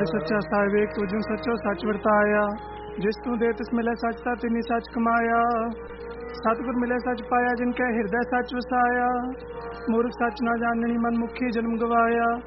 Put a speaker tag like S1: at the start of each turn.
S1: सच्चा साहिब एक तू जिन सचो सच वरताया। जिस तू दे तिस मिले सच ता तिनी सच कमाया। सतगुर मिले सच पाया जिनके हृदय सच वसाया। मूर्ख सच ना जाननी मन मुखी जन्म गवाया।